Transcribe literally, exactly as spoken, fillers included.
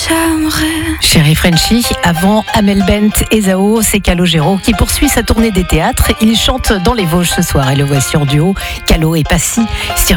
j'aimerais. Chérie Frenchy, avant Amel Bent et Zao, c'est Calogero qui poursuit sa tournée des théâtres. Il chante dans les Vosges ce soir et le voici en duo, Calo et Passy.